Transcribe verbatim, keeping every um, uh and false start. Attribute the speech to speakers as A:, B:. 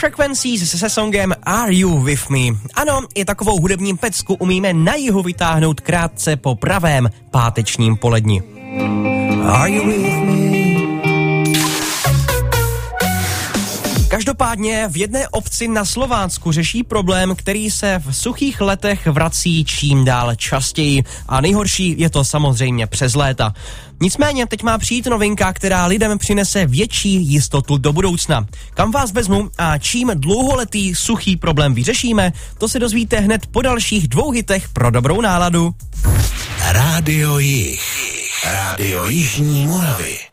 A: Frequencies se songem Are You With Me. Ano, i takovou hudební pecku umíme na jihu vytáhnout krátce po pravém pátečním poledni. Are you with me? Každopádně v jedné obci na Slovácku řeší problém, který se v suchých letech vrací čím dál častěji a nejhorší je to samozřejmě přes léta. Nicméně teď má přijít novinka, která lidem přinese větší jistotu do budoucna. Kam vás vezmu a čím dlouholetý suchý problém vyřešíme, to se dozvíte hned po dalších dvou hitech pro dobrou náladu.
B: Rádio Jih. Rádio Jižní Moravy.